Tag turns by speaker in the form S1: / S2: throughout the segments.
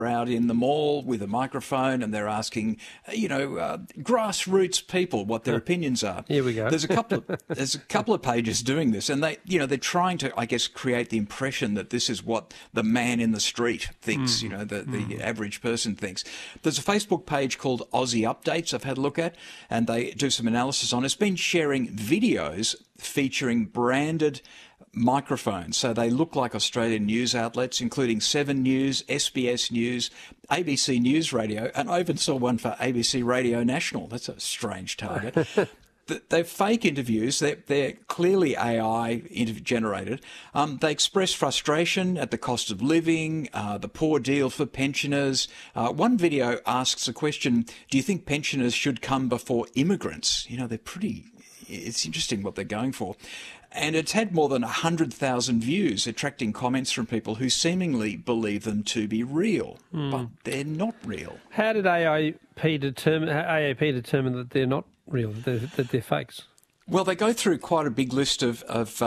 S1: out in the mall with a microphone and they're asking, grassroots people what their opinions are.
S2: Here we go.
S1: There's a couple of pages doing this, and they're trying to, I guess, create the impression that this is what the man in the street thinks. The average person thinks. There's a Facebook page called Aussie Updates I've had a look at, and they do some analysis on it. It's been sharing videos featuring branded microphones. So they look like Australian news outlets, including 7 News, SBS News, ABC News Radio, and I even saw one for ABC Radio National. That's a strange target. They're fake interviews. They're clearly AI generated. They express frustration at the cost of living, the poor deal for pensioners. One video asks a question, do you think pensioners should come before immigrants? It's interesting what they're going for. And it's had more than 100,000 views, attracting comments from people who seemingly believe them to be real, but they're not real.
S2: How did AAP determine that they're not real, that they're fakes?
S1: Well, they go through quite a big list of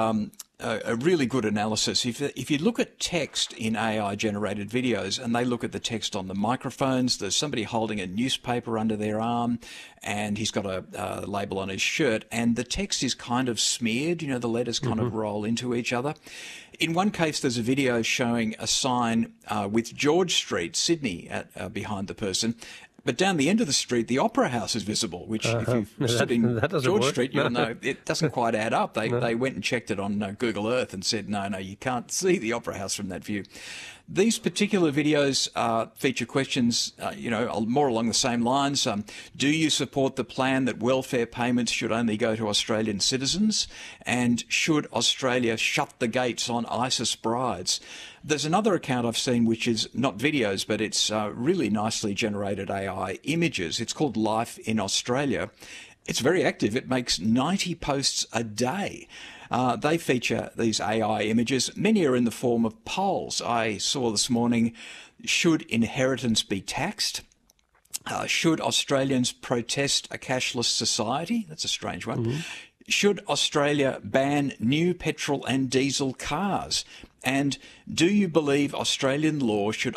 S1: a really good analysis. If you look at text in AI-generated videos and they look at the text on the microphones, there's somebody holding a newspaper under their arm and he's got a label on his shirt and the text is kind of smeared, the letters kind of roll into each other. In one case, there's a video showing a sign with George Street, Sydney, behind the person. But down the end of the street, the Opera House is visible, which if you've stood in George Street, you'll know it doesn't quite add up. They went and checked it on Google Earth and said, no, you can't see the Opera House from that view. These particular videos feature questions, more along the same lines. Do you support the plan that welfare payments should only go to Australian citizens? And should Australia shut the gates on ISIS brides? There's another account I've seen which is not videos, but it's really nicely generated AI images. It's called Life in Australia. It's very active. It makes 90 posts a day. They feature these AI images. Many are in the form of polls. I saw this morning, should inheritance be taxed? Should Australians protest a cashless society? That's a strange one. Should Australia ban new petrol and diesel cars? And do you believe Australian law should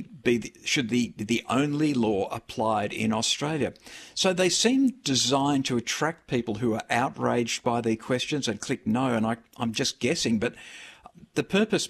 S1: be the only law applied in Australia? So they seem designed to attract people who are outraged by their questions and click no. And I'm just guessing, but the purpose